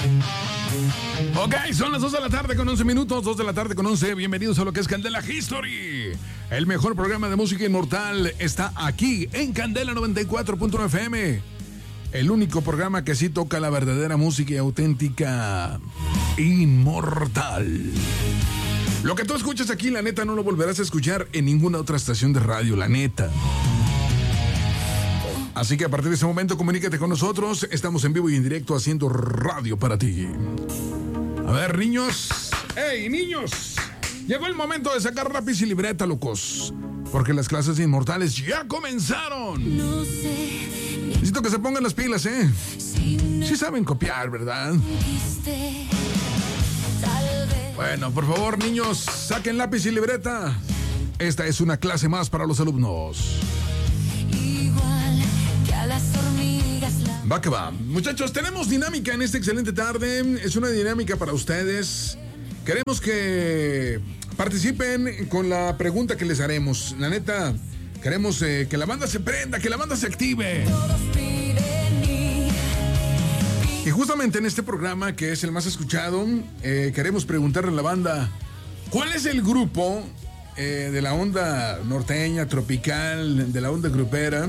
Ok, son las 2 de la tarde con 11 minutos, 2 de la tarde con 11. Bienvenidos a lo que es Candela History. El mejor programa de música inmortal está aquí en Candela 94.1 FM. El único programa que sí toca la verdadera música y auténtica inmortal. Lo que tú escuchas aquí, la neta, no lo volverás a escuchar en ninguna otra estación de radio, la neta. Así que a partir de ese momento, comunícate con nosotros. Estamos en vivo y en directo haciendo radio para ti. A ver, niños. ¡Hey, niños! Llegó el momento de sacar lápiz y libreta, locos. Porque las clases inmortales ya comenzaron. Necesito que se pongan las pilas, ¿eh? Sí saben copiar, ¿verdad? Bueno, por favor, niños, saquen lápiz y libreta. Esta es una clase más para los alumnos. Va que va. Muchachos, tenemos dinámica en esta excelente tarde. Es una dinámica para ustedes. Queremos que participen con la pregunta que les haremos. La neta, queremos que la banda se prenda, que la banda se active. Y justamente en este programa, que es el más escuchado, queremos preguntarle a la banda, ¿cuál es el grupo de la onda norteña, tropical, de la onda grupera,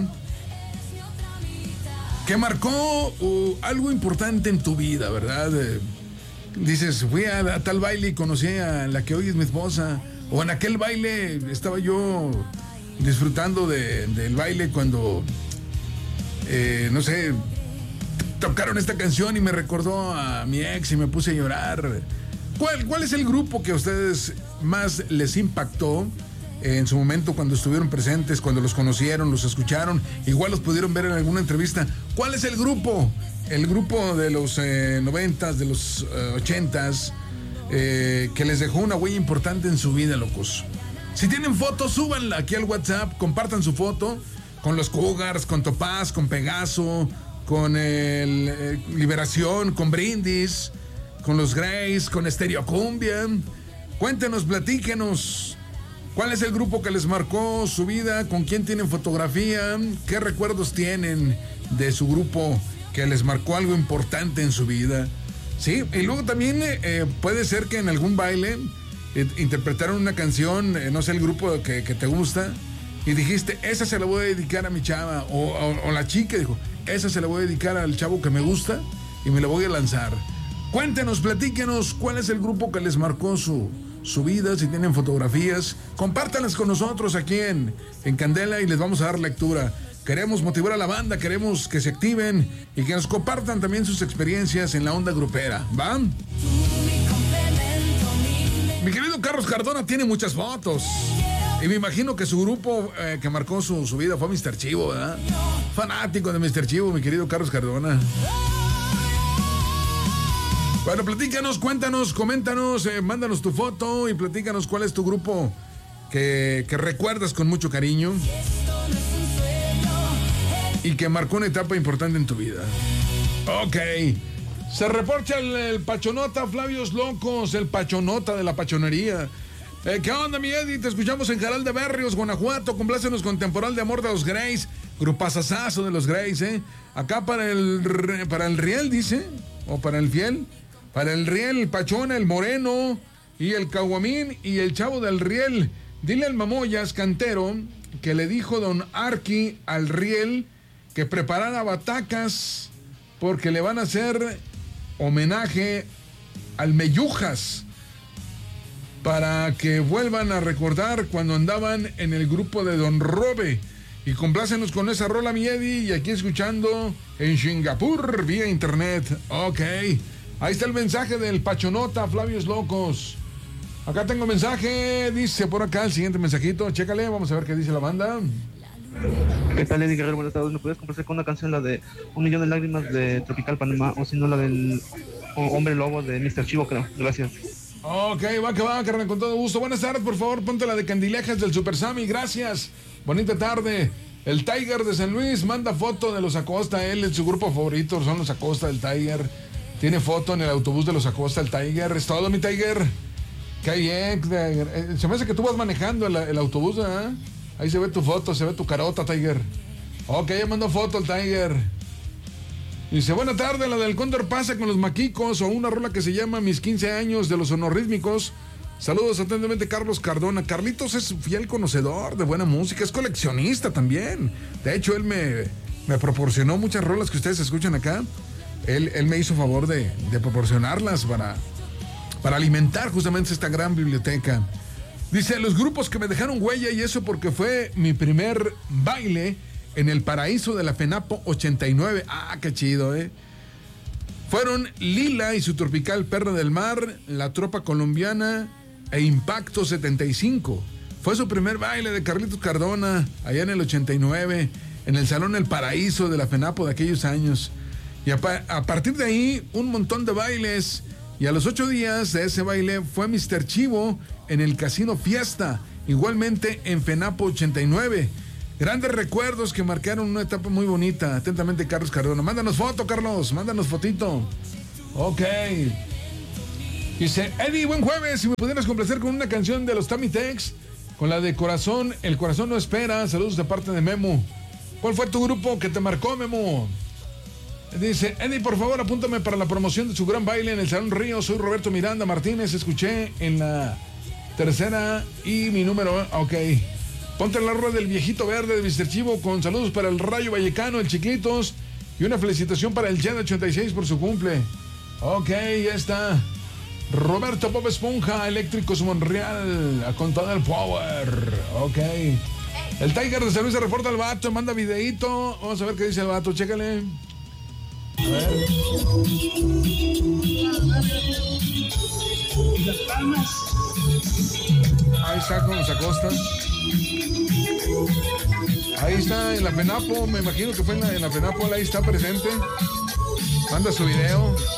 que marcó algo importante en tu vida, ¿verdad? Dices, fui a tal baile y conocí a la que hoy es mi esposa. O en aquel baile estaba yo disfrutando del baile cuando, no sé, tocaron esta canción y me recordó a mi ex y me puse a llorar. ¿Cuál es el grupo que a ustedes más les impactó en su momento cuando estuvieron presentes, cuando los conocieron, los escucharon, igual los pudieron ver en alguna entrevista? ¿Cuál es el grupo? El grupo de los 90s, de los 80s, que les dejó una huella importante en su vida, locos. Si tienen fotos, súbanla aquí al WhatsApp, compartan su foto con los Cougars, con Topaz, con Pegaso, con Liberación, con Brindis, con los Grays, con Estéreo Cumbia. Cuéntenos, platíquenos. ¿Cuál es el grupo que les marcó su vida? ¿Con quién tienen fotografía? ¿Qué recuerdos tienen de su grupo que les marcó algo importante en su vida? Sí, y luego también puede ser que en algún baile interpretaron una canción, no sé, el grupo que te gusta, y dijiste, esa se la voy a dedicar a mi chava, o la chica dijo, esa se la voy a dedicar al chavo que me gusta y me la voy a lanzar. Cuéntenos, platíquenos, ¿cuál es el grupo que les marcó su vida? Si tienen fotografías, compártanlas con nosotros aquí en Candela y les vamos a dar lectura. Queremos motivar a la banda, queremos que se activen y que nos compartan también sus experiencias en la onda grupera, ¿va? Mi querido Carlos Cardona tiene muchas fotos y me imagino que su grupo que marcó su vida fue Mr. Chivo, ¿verdad? Fanático de Mr. Chivo, mi querido Carlos Cardona. Bueno, platícanos, cuéntanos, coméntanos, mándanos tu foto y platícanos cuál es tu grupo que recuerdas con mucho cariño y que marcó una etapa importante en tu vida. Ok. Se reporta el Pachonota, Flavios Locos, el Pachonota de la pachonería. ¿Qué onda, mi Eddie? Te escuchamos en Jaral de Berrios, Guanajuato. Complácenos con Temporal de Amor de los Grays. Grupazazazo de los Grays, ¿eh? Acá para el Riel, dice, o para el Fiel. Para el Riel, el Pachona, el Moreno y el Caguamín y el Chavo del Riel. Dile al Mamoyas Cantero que le dijo don Arqui al Riel que preparara batacas porque le van a hacer homenaje al Meyujas para que vuelvan a recordar cuando andaban en el grupo de Don Robe. Y complácenos con esa rola, mi Eddie, y aquí escuchando en Singapur vía internet. Ok. Ahí está el mensaje del Pachonota, Flavios Locos. Acá tengo mensaje, dice por acá el siguiente mensajito. Chécale, vamos a ver qué dice la banda. ¿Qué tal, Eddie Guerrero? Buenas tardes. ¿Me puedes complacer con una canción, la de 1 millón de lágrimas de Tropical Panamá, o si no, la del Hombre Lobo de Mr. Chivo, creo? Gracias. Ok, va, carnal, con todo gusto. Buenas tardes, por favor, ponte la de Candilejas del Super Sammy, gracias. Bonita tarde. El Tiger de San Luis manda foto de los Acosta, él, su grupo favorito son los Acosta del Tiger. Tiene foto en el autobús de los Acosta el Tiger. Es todo, mi Tiger. Qué bien. Se me hace que tú vas manejando el autobús, ¿eh? Ahí se ve tu foto, se ve tu carota, Tiger. Ok, ya mandó foto el Tiger. Dice, buena tarde, la del Cóndor pasa con los maquicos o una rola que se llama Mis 15 años de los sonorrítmicos. Saludos atentamente, Carlos Cardona. Carlitos es fiel conocedor de buena música, es coleccionista también. De hecho, él me proporcionó muchas rolas que ustedes escuchan acá. Él me hizo favor de proporcionarlas para alimentar justamente esta gran biblioteca. Dice, los grupos que me dejaron huella, y eso porque fue mi primer baile en el paraíso de la FENAPO 89. Ah, qué chido, Fueron Lila y su tropical Perla del Mar, La Tropa Colombiana e Impacto 75. Fue su primer baile de Carlitos Cardona, allá en el 89, en el Salón El Paraíso de la FENAPO de aquellos años. Y a partir de ahí, un montón de bailes. Y a los 8 días de ese baile fue Mr. Chivo en el Casino Fiesta, igualmente en FENAPO 89. Grandes recuerdos que marcaron una etapa muy bonita. Atentamente, Carlos Cardona. Mándanos foto, Carlos. Mándanos fotito. Ok. Dice, Eddie, buen jueves. Si me pudieras complacer con una canción de los Tamitex, con la de Corazón, El Corazón No Espera. Saludos de parte de Memo. ¿Cuál fue tu grupo que te marcó, Memo? Dice, Eddie, por favor, apúntame para la promoción de su gran baile en el Salón Río. Soy Roberto Miranda Martínez. Escuché en la tercera y mi número... Ok. Ponte la rola del Viejito Verde de Mr. Chivo con saludos para el Rayo Vallecano, el Chiquitos, y una felicitación para el Jet 86 por su cumple. Ok, ya está. Roberto Bob Esponja, Eléctricos Monreal, con todo el power. Ok. El Tiger de San Luis se reporta al vato, manda videíto. Vamos a ver qué dice el vato, chécale. A ver. Ahí está como se acosta. Ahí está en la FENAPO, me imagino que fue en la FENAPO, ahí está presente. Manda su video.